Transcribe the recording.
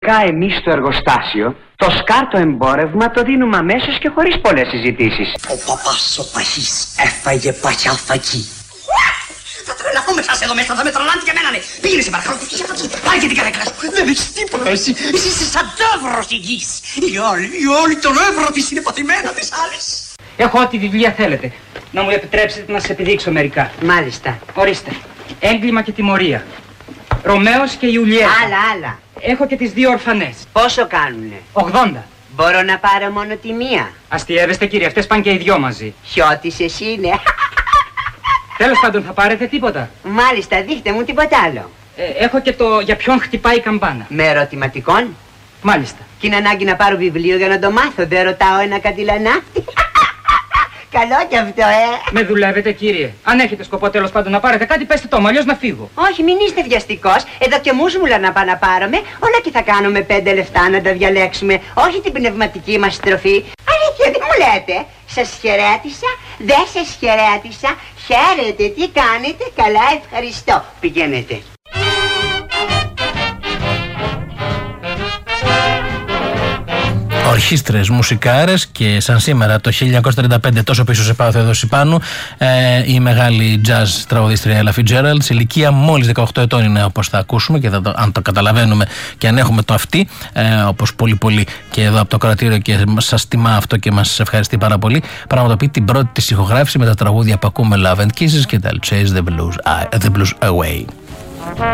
Εμείς στο εργοστάσιο το σκάρτο εμπόρευμα το δίνουμε αμέσως και χωρίς πολλές συζητήσεις. Ο παπάς ο παχής έφαγε παχιά φακή. Θα τρελαθούμε σας εδώ μέσα, θα με τρελάνετε και εμένα, ναι. Πήγαινε σε παρακαλώ, φύγε από εκεί. Πάρε και την καρέκλα σου. Δεν έχεις τίποτα εσύ. Εσύ είσαι σαν τεύρος η γης. Η όλη τον εύρο της είναι παθημένα της άλλης. Έχω ό,τι βιβλία θέλετε. Να μου επιτρέψετε να σας επιδείξω μερικά. Μάλιστα. Ορίστε. Έγκλημα και τιμωρία. Ρωμαίος και Ιουλιέτα. Άλλα. Έχω και τις 2 ορφανές. Πόσο κάνουνε? 80. Μπορώ να πάρω μόνο τη μία? Αστιεύεστε κύριε, αυτές πάνε και οι 2 μαζί. Χιώτης εσύ είναι. Τέλος πάντων, θα πάρετε τίποτα? Μάλιστα, δείχτε μου τίποτα άλλο. Έχω και το για ποιον χτυπάει η καμπάνα. Με ερωτηματικών? Μάλιστα. Και είναι ανάγκη να πάρω βιβλίο για να το μάθω. Δεν ρωτάω ένα καντιλανάφτη. Καλό κι αυτό, Με δουλεύετε κύριε. Αν έχετε σκοπό τέλος πάντων να πάρετε κάτι, πέστε το μου, αλλιώς να φύγω. Όχι, μην είστε βιαστικός. Εδώ και μουσμουλα να πάω να πάρουμε. Όλα και θα κάνουμε 5 λεφτά να τα διαλέξουμε. Όχι την πνευματική μας στροφή. Αλήθεια, τι μου λέτε? Σας χαιρέτησα, δεν σας χαιρέτησα. Χαίρετε, τι κάνετε? Καλά, ευχαριστώ. Πηγαίνετε. Ορχήστρες, μουσικάρες και σαν σήμερα το 1935 τόσο πίσω σε πάω Θεοδόση Πάνου η μεγάλη jazz τραγουδίστρια Ella Fitzgerald, σε ηλικία μόλις 18 ετών είναι, όπως θα ακούσουμε και αν το καταλαβαίνουμε και αν έχουμε το αυτή όπως πολύ και εδώ από το κρατήριο και σας τιμά αυτό και μας ευχαριστεί πάρα πολύ, πραγματοποιεί την πρώτη της ηχογράφηση με τα τραγούδια που ακούμε Love and Kisses και τα Chase the Blues Away.